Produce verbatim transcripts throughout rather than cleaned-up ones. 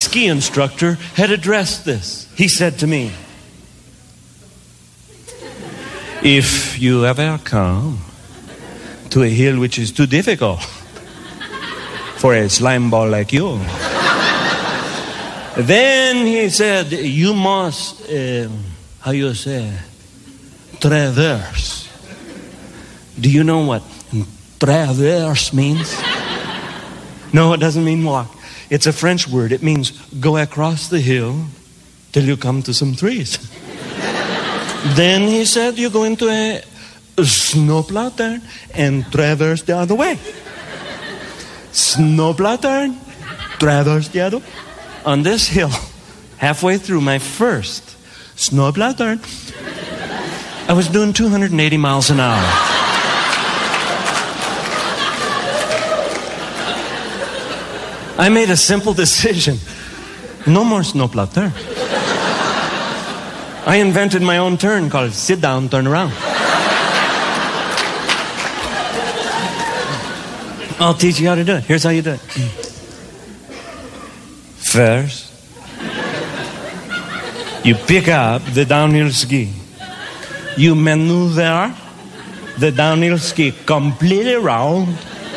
ski instructor had addressed this. He said to me, if you ever come to a hill which is too difficult for a slime ball like you, then he said, you must, uh, how you say, traverse. Do you know what traverse means? No, it doesn't mean walk. It's a French word. It means go across the hill till you come to some trees. Then he said, you go into a snowplow turn and traverse the other way. Snowplow turn, traverse the other way. On this hill, halfway through my first snowplow turn, I was doing two hundred eighty miles an hour. I made a simple decision. No more snowplow turn. I invented my own turn called sit down, turn around. I'll teach you how to do it. Here's how you do it. First, you pick up the downhill ski. You maneuver the downhill ski completely around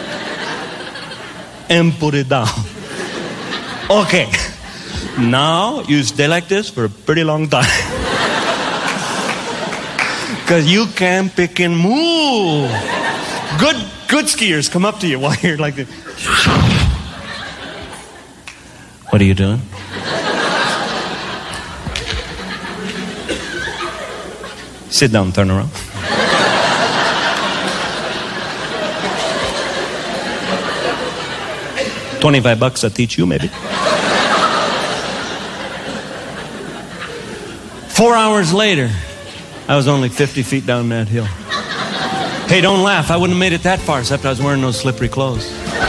and put it down. Okay. Now you stay like this for a pretty long time. Because you can't pick and move. Good, good skiers come up to you while you're like this. What are you doing? Sit down, turn around. Twenty-five bucks, I'll teach you, maybe. Four hours later, I was only fifty feet down that hill. Hey, don't laugh. I wouldn't have made it that far except I was wearing those slippery clothes.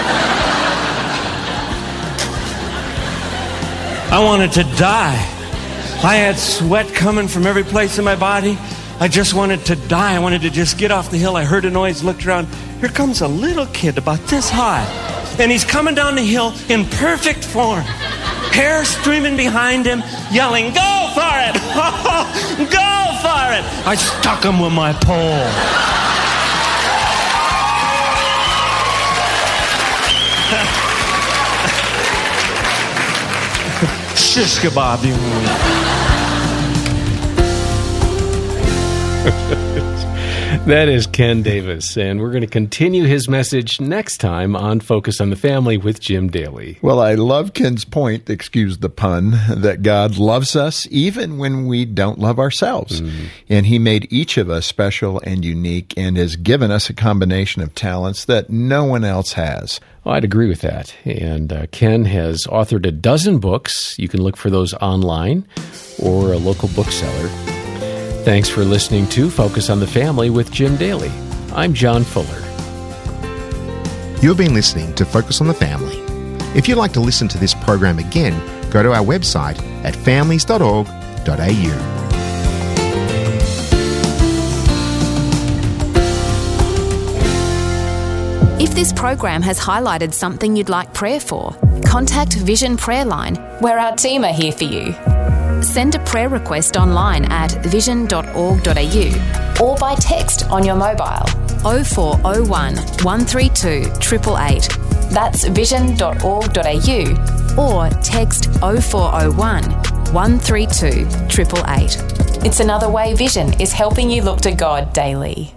I wanted to die. I had sweat coming from every place in my body. I just wanted to die. I wanted to just get off the hill. I heard a noise, looked around. Here comes a little kid about this high. And he's coming down the hill in perfect form. Hair streaming behind him, yelling, go for it! Go for it! I stuck him with my pole. Shish kebab, you That is Ken Davis, and we're going to continue his message next time on Focus on the Family with Jim Daly. Well, I love Ken's point, excuse the pun, that God loves us even when we don't love ourselves. Mm. And he made each of us special and unique and has given us a combination of talents that no one else has. Well, I'd agree with that. And uh, Ken has authored a dozen books. You can look for those online or a local bookseller. Thanks for listening to Focus on the Family with Jim Daly. I'm John Fuller. You've been listening to Focus on the Family. If you'd like to listen to this program again, go to our website at families dot org dot a u. If this program has highlighted something you'd like prayer for, contact Vision Prayer Line, where our team are here for you. Send a prayer request online at vision dot org dot a u or by text on your mobile oh four oh one, one three two, eight eight eight. That's vision dot org dot a u or text oh four oh one, one three two, eight eight eight. It's another way Vision is helping you look to God daily.